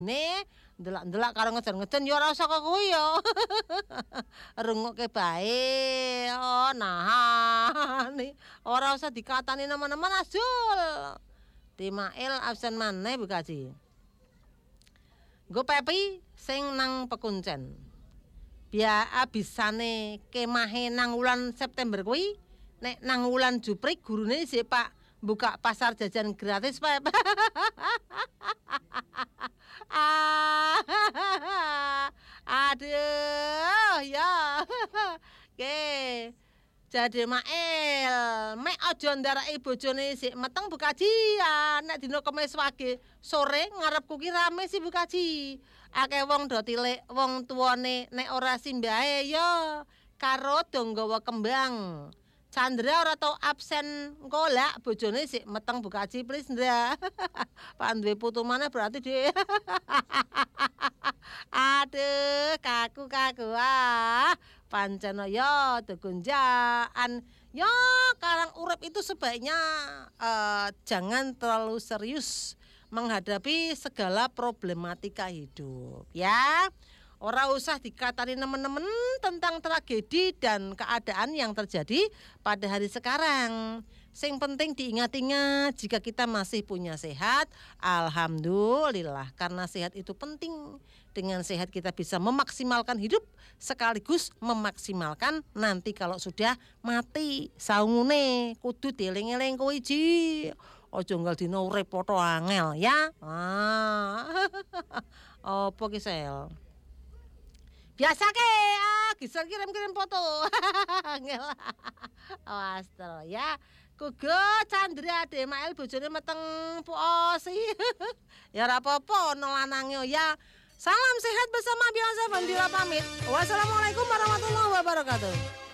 Ne ndelak-ndelak karo ngejen-ngejen ya ora usah kok kuwi ya. Rungokke bae. Oh, nahani. Ora usah dikatani nemen-nemen Azul. Timail absen maneh Bu Kaji. Nggo Pepi sing nang Pekuncen. Abisane kemahe nang wulan September kuwi nek nang wulan Juprik gurune sik Pak buka pasar jajan gratis Pep. Aduh, ya. Oke. Jadi Mail, mek aja ndaraki bojone sik meteng Bu Kaji. Nek dina Kamis wage sore ngarepku ki rame sih Bu Kaji. Akeh wong do tilik wong tuwane nek ora simbahe ya karo do nggawa kembang. Chandra ora tau absen ngkolak bojone sik meteng Bu Kaji please Ndra. Pak duwe putu maneh berarti Dik. Aduh, kaku pancen ya degonjaan. Ya, karang urip itu sebaiknya jangan terlalu serius menghadapi segala problematika hidup, ya. Ora usah dikatani nemen-nemen tentang tragedi dan keadaan yang terjadi pada hari sekarang. Sing penting diingat-ingat jika kita masih punya sehat, alhamdulillah. Karena sehat itu penting. Dengan sehat kita bisa memaksimalkan hidup sekaligus memaksimalkan nanti kalau sudah mati. Saungune kudu dieling-eling kuwi Ji. Aja nggal dina urip poto angel ya. Apa ki Sel? Biasa ke, Gisel kirim-kirim foto. Angel. Awas to ya. Kugo Chandra Demail bojone meteng puosi. Ya ora apa-apa ono lanange ya. Salam sehat bersama biasa Bandira pamit. Wassalamualaikum warahmatullahi wabarakatuh.